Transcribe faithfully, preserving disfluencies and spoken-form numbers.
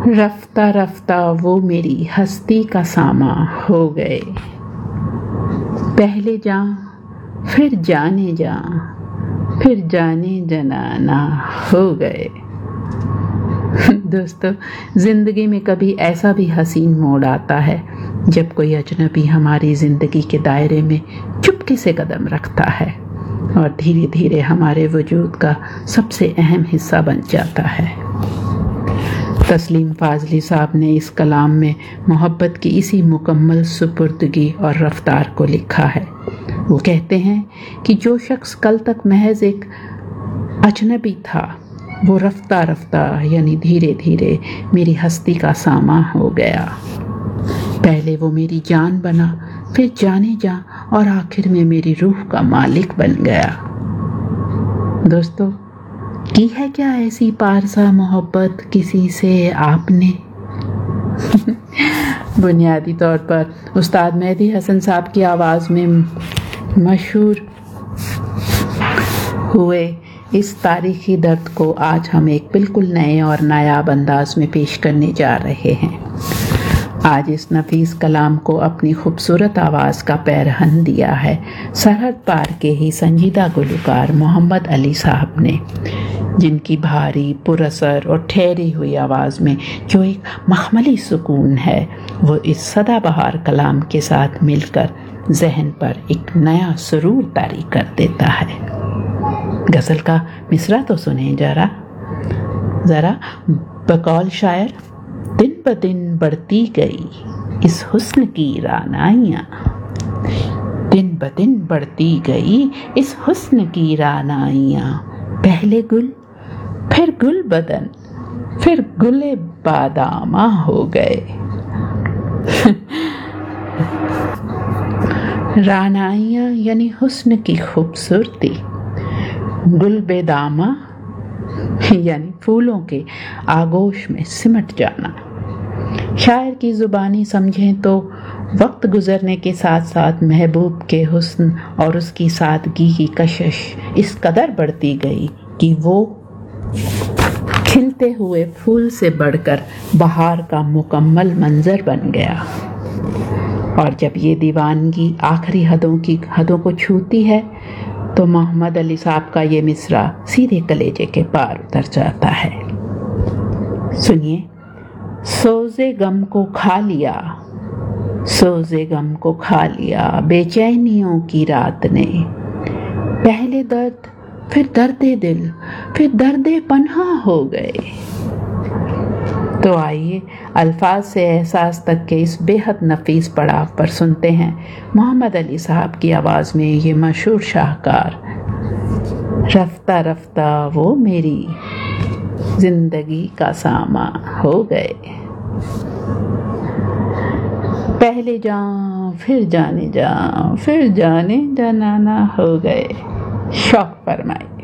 رفتہ رفتہ وہ میری ہستی کا ساما ہو گئے، پہلے جاں پھر جانے جاں پھر جانے جنانا ہو گئے۔ دوستو، زندگی میں کبھی ایسا بھی حسین موڑ آتا ہے جب کوئی اجنبی ہماری زندگی کے دائرے میں چپکے سے قدم رکھتا ہے اور دھیرے دھیرے ہمارے وجود کا سب سے اہم حصہ بن جاتا ہے۔ تسلیم فاضلی صاحب نے اس کلام میں محبت کی اسی مکمل سپردگی اور رفتار کو لکھا ہے۔ وہ کہتے ہیں کہ جو شخص کل تک محض ایک اجنبی تھا، وہ رفتہ رفتہ یعنی دھیرے دھیرے میری ہستی کا ساما ہو گیا۔ پہلے وہ میری جان بنا، پھر جانے جاں اور آخر میں میری روح کا مالک بن گیا۔ دوستو، کی ہے کیا ایسی پارسا محبت کسی سے آپ نے؟ بنیادی طور پر استاد مہدی حسن صاحب کی آواز میں مشہور ہوئے اس تاریخی درد کو آج ہم ایک بالکل نئے اور نایاب انداز میں پیش کرنے جا رہے ہیں۔ آج اس نفیس کلام کو اپنی خوبصورت آواز کا پیرہن دیا ہے سرحد پار کے ہی سنجیدہ گلوکار محمد علی صاحب نے، جن کی بھاری پراثر اور ٹھہری ہوئی آواز میں جو ایک مخملی سکون ہے، وہ اس سدا بہار کلام کے ساتھ مل کر ذہن پر ایک نیا سرور طاری کر دیتا ہے۔ غزل کا مصرع تو سنیں ذرا ذرا بقول شاعر: دن بدن بڑھتی گئی اس حسن کی رعنائیاں، دن بدن بڑھتی گئی اس حسن کی رعنائیاں، پہلے گل پھر گل بدن پھر گل بادامہ ہو گئے۔ رعنائیاں یعنی حسن کی خوبصورتی، گل بے دامہ یعنی پھولوں کے آغوش میں سمٹ جانا۔ شاعر کی زبانی سمجھیں تو وقت گزرنے کے ساتھ ساتھ محبوب کے حسن اور اس کی سادگی کی کشش اس قدر بڑھتی گئی کہ وہ کھلتے ہوئے پھول سے بڑھ کر بہار کا مکمل منظر بن گیا۔ اور جب یہ دیوانگی آخری حدوں کی حدوں کو چھوتی ہے تو محمد علی صاحب کا یہ مصرع سیدھے کلیجے کے پار اتر جاتا ہے۔ سنیے: سوزے غم کو کھا لیا، سوزے غم کو کھا لیا بے چینیوں کی رات نے، پہلے درد پھر درد دل پھر درد پنہاں ہو گئے۔ تو آئیے الفاظ سے احساس تک کے اس بے حد نفیس پڑاؤ پر سنتے ہیں محمد علی صاحب کی آواز میں یہ مشہور شاہکار: رفتہ رفتہ وہ میری زندگی کا ساما ہو گئے، پہلے جاں پھر جانے جاں پھر جانے جنانا ہو گئے۔ شوق فرمائے۔